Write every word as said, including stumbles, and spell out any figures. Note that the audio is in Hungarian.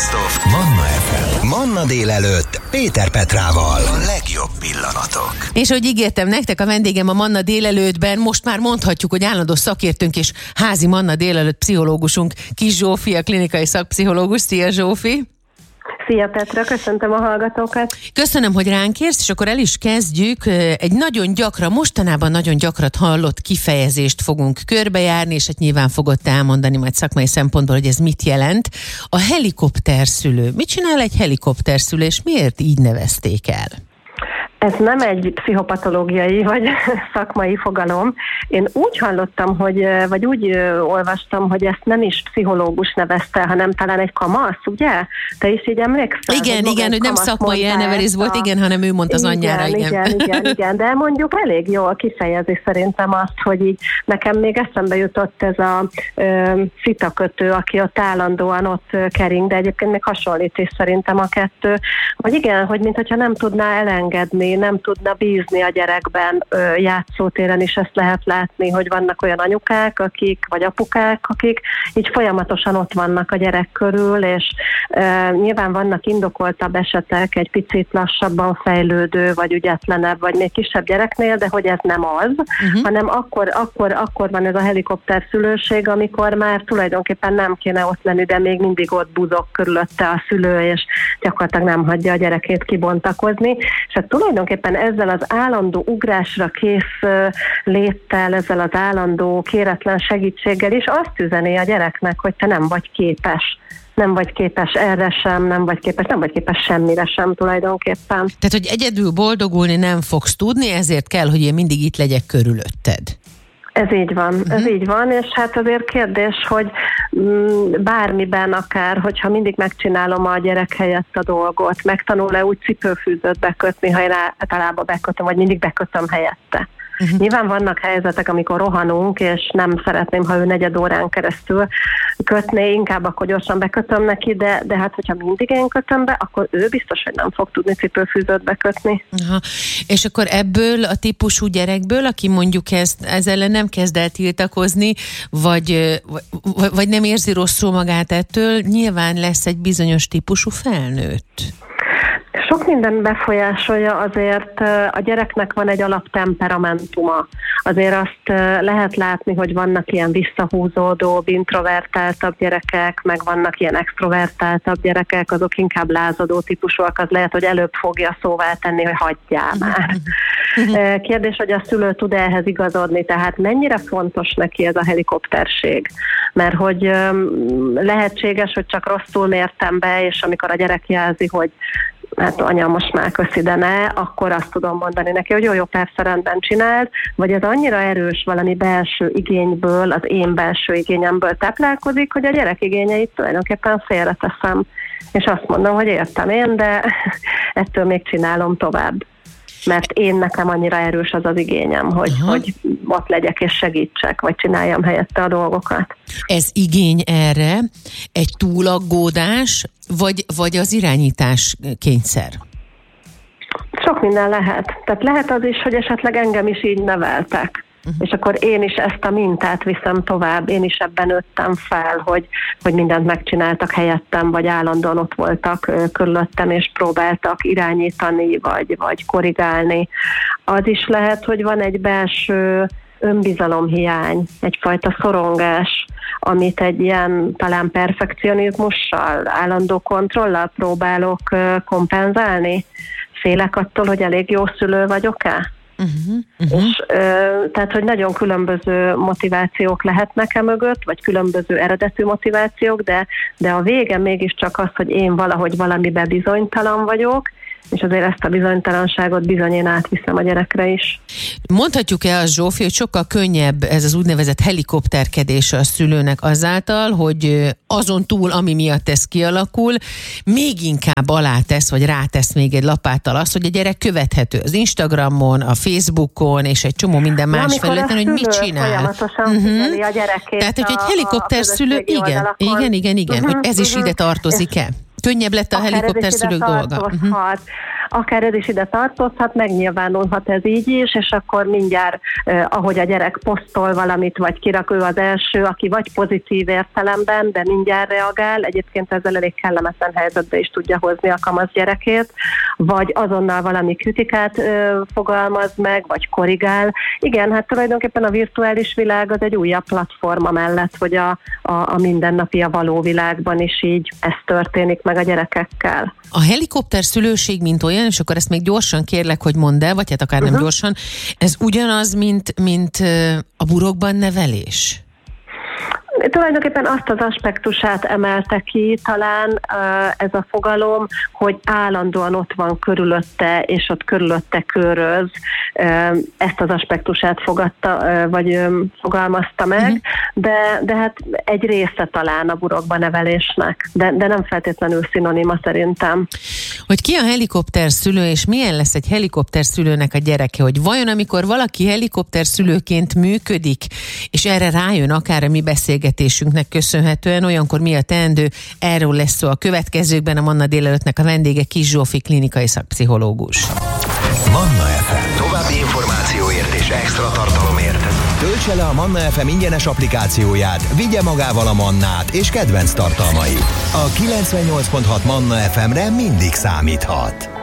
Best of Manna ef em. Manna délelőtt Péter Petrával. A legjobb pillanatok. És hogy ígértem nektek, a vendégem a Manna délelőttben, most már mondhatjuk, hogy állandó szakértőnk és házi Manna délelőtt pszichológusunk, Kis Zsófi, a klinikai szakpszichológus. Szia, Zsófi! Szia, Petra, köszöntöm a hallgatókat. Köszönöm, hogy ránk érsz, és akkor el is kezdjük. Egy nagyon gyakran, mostanában nagyon gyakran hallott kifejezést fogunk körbejárni, és hát nyilván fogod te elmondani majd szakmai szempontból, hogy ez mit jelent. A helikopterszülő. Mit csinál egy helikopterszülő, és miért így nevezték el? Ez nem egy pszichopatológiai vagy szakmai fogalom. Én úgy hallottam, hogy, vagy úgy olvastam, hogy ezt nem is pszichológus nevezte, hanem talán egy kamasz, ugye? Te is így emlékszel? Igen, hogy igen, hogy nem szakmai elnevezés volt, igen, hanem ő mondta az igen, anyjára, igen. Igen, igen, igen, de mondjuk elég jól kifejezi szerintem azt, hogy így nekem még eszembe jutott ez a ö, szitakötő, aki ott állandóan ott kering, de egyébként még hasonlít is szerintem a kettő, hogy igen, hogy mintha nem tudná elengedni, nem tudna bízni a gyerekben, játszótéren is ezt lehet látni, hogy vannak olyan anyukák, akik, vagy apukák, akik így folyamatosan ott vannak a gyerek körül, és e, nyilván vannak indokoltabb esetek, egy picit lassabban fejlődő, vagy ügyetlenebb, vagy még kisebb gyereknél, de hogy ez nem az, uh-huh. hanem akkor, akkor, akkor van ez a helikopterszülőség, amikor már tulajdonképpen nem kéne ott lenni, de még mindig ott buzog körülötte a szülő, és gyakorlatilag nem hagyja a gyerekét kibontakozni, és hát tulajdonképpen ezzel az állandó ugrásra kész léttel, ezzel az állandó kéretlen segítséggel is azt üzeni a gyereknek, hogy te nem vagy képes. Nem vagy képes erre sem, nem vagy képes, nem vagy képes semmire sem tulajdonképpen. Tehát, hogy egyedül boldogulni nem fogsz tudni, ezért kell, hogy én mindig itt legyek körülötted. Ez így van, uh-huh. ez így van, és hát azért kérdés, hogy m- bármiben akár, hogyha mindig megcsinálom a gyerek helyett a dolgot, megtanul-e úgy cipőfűzőt bekötni, ha én általában bekötöm, vagy mindig bekötöm helyette. Uh-huh. Nyilván vannak helyzetek, amikor rohanunk, és nem szeretném, ha ő negyed órán keresztül kötné, inkább akkor gyorsan bekötöm neki, de, de hát, hogyha mindig én kötöm be, akkor ő biztos, hogy nem fog tudni cipőfűzőt bekötni. Aha. És akkor ebből a típusú gyerekből, aki mondjuk ezt, ezzel ellen nem kezd el tiltakozni, vagy, vagy, vagy nem érzi rosszul magát ettől, nyilván lesz egy bizonyos típusú felnőtt. Sok minden befolyásolja, azért a gyereknek van egy alaptemperamentuma. Azért azt lehet látni, hogy vannak ilyen visszahúzódó, introvertáltabb gyerekek, meg vannak ilyen extrovertáltabb gyerekek, azok inkább lázadó típusúak, az lehet, hogy előbb fogja szóvá tenni, hogy hagyjál már. Kérdés, hogy a szülő tud ehhez igazodni, tehát mennyire fontos neki ez a helikopterség? Mert hogy lehetséges, hogy csak rosszul mértem be, és amikor a gyerek jelzi, hogy hát anya, most már köszi, de ne, akkor azt tudom mondani neki, hogy jó, jó, persze rendben csináld, vagy ez annyira erős valami belső igényből, az én belső igényemből táplálkozik, hogy a gyerek igényeit tulajdonképpen félreteszem, és azt mondom, hogy értem én, de ettől még csinálom tovább. Mert én nekem annyira erős az az igényem, hogy, hogy ott legyek és segítsek, vagy csináljam helyette a dolgokat. Ez igény erre egy túlaggódás, vagy, vagy az irányítás kényszer? Sok minden lehet. Tehát lehet az is, hogy esetleg engem is így neveltek. Uh-huh. És akkor én is ezt a mintát viszem tovább, én is ebben nőttem fel, hogy, hogy mindent megcsináltak helyettem, vagy állandóan ott voltak ö, körülöttem, és próbáltak irányítani, vagy, vagy korrigálni. Az is lehet, hogy van egy belső önbizalomhiány, egyfajta szorongás, amit egy ilyen talán perfekcionizmussal, állandó kontrollal próbálok ö, kompenzálni. Félek attól, hogy elég jó szülő vagyok-e? Uh-huh, uh-huh. És ö, tehát, hogy nagyon különböző motivációk lehetnek e mögött, vagy különböző eredetű motivációk, de, de a vége mégiscsak az, hogy én valahogy valamiben bizonytalan vagyok, és azért ezt a bizonytalanságot bizony én átviszem a gyerekre is. Mondhatjuk-e az, Zsófi, hogy sokkal könnyebb ez az úgynevezett helikopterkedés a szülőnek azáltal, hogy azon túl, ami miatt ez kialakul, még inkább alátesz, vagy rátesz még egy lapáttal azt, hogy a gyerek követhető az Instagramon, a Facebookon, és egy csomó minden más felületen, hogy mit csinál. Folyamatosan uh-huh. a gyerekét. Tehát, hogy egy helikopterszülő, igen, igen, igen, igen, uh-huh. hogy ez is ide tartozik-e? Könnyebb lett a helikopterszülők dolga. Uh-huh. akár ez is ide tartozhat, megnyilvánulhat ez így is, és akkor mindjárt, eh, ahogy a gyerek posztol valamit, vagy kirak, ő az első, aki vagy pozitív értelemben, de mindjárt reagál, egyébként ezzel elég kellemetlen helyzetbe is tudja hozni a kamasz gyerekét, vagy azonnal valami kritikát ö, fogalmaz meg, vagy korrigál. Igen, hát tulajdonképpen a virtuális világ az egy újabb platforma mellett, hogy a, a, a mindennapi, a való világban is így ez történik meg a gyerekekkel. A helikopter szülőség, mint olyan, és akkor ezt még gyorsan kérlek, hogy mondd el, vagy hát akár nem uh-huh. gyorsan, ez ugyanaz, mint, mint a burokban nevelés? Tulajdonképpen azt az aspektusát emelte ki talán uh, ez a fogalom, hogy állandóan ott van körülötte, és ott körülötte köröz. Uh, ezt az aspektusát fogadta, uh, vagy um, fogalmazta meg, uh-huh. de, de hát egy része talán a burokba nevelésnek, de, de nem feltétlenül szinonima szerintem. Hogy ki a helikopter szülő, és milyen lesz egy helikopter szülőnek a gyereke, hogy vajon amikor valaki helikopter szülőként működik, és erre rájön akár a mi beszélgetésünknek köszönhetően, olyankor mi a teendő, erről lesz szó a következőkben. A Manna délelőttnek a vendége Kiss Zsófi klinikai szakpszichológus. Manna ef em. További információért és extra tartalomért töltse le a Manna ef em ingyenes applikációját, vigye magával a Mannát és kedvenc tartalmait. A kilencvennyolc pont hat Manna ef emre mindig számíthat.